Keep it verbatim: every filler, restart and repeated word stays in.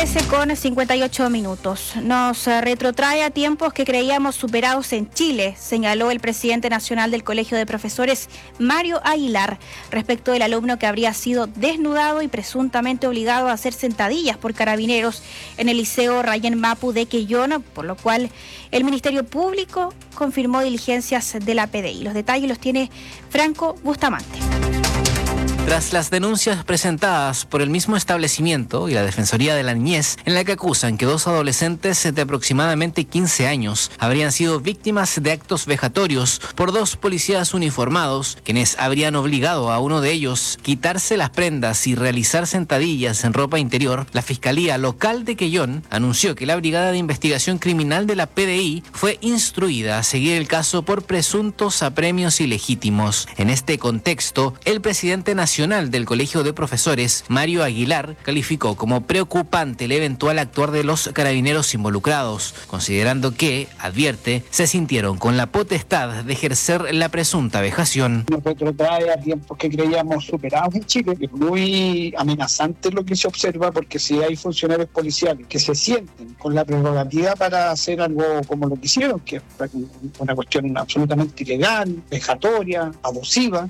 trece con cincuenta y ocho minutos. Nos retrotrae a tiempos que creíamos superados en Chile, señaló el presidente nacional del Colegio de Profesores, Mario Aguilar, respecto del alumno que habría sido desnudado y presuntamente obligado a hacer sentadillas por carabineros en el Liceo Rayén Mapu de Quellón, por lo cual el Ministerio Público confirmó diligencias de la P D I. Los detalles los tiene Franco Bustamante. Tras las denuncias presentadas por el mismo establecimiento y la Defensoría de la Niñez, en la que acusan que dos adolescentes de aproximadamente quince años habrían sido víctimas de actos vejatorios por dos policías uniformados, quienes habrían obligado a uno de ellos quitarse las prendas y realizar sentadillas en ropa interior, la Fiscalía Local de Quellón anunció que la Brigada de Investigación Criminal de la P D I fue instruida a seguir el caso por presuntos apremios ilegítimos. En este contexto, el presidente nacional del Colegio de Profesores, Mario Aguilar, calificó como preocupante el eventual actuar de los carabineros involucrados, considerando que, advierte, se sintieron con la potestad de ejercer la presunta vejación. Nos retrotrae a tiempos que creíamos superados en Chile. Es muy amenazante lo que se observa, porque si hay funcionarios policiales que se sienten con la prerrogativa para hacer algo como lo que hicieron, que es una cuestión absolutamente ilegal, vejatoria, abusiva,